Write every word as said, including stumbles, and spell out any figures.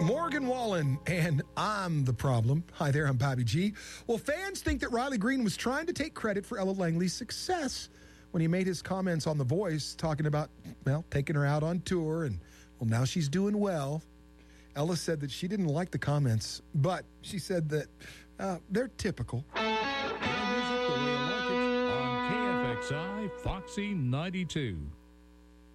Morgan Wallen, and I'm the problem. Hi there, I'm Bobby G. Well, fans think that Riley Green was trying to take credit for Ella Langley's success when he made his comments on The Voice, talking about, well, taking her out on tour, and, well, now she's doing well. Ella said that she didn't like the comments, but she said that uh, they're typical. Music the way you like it on K F X I Foxy ninety-two.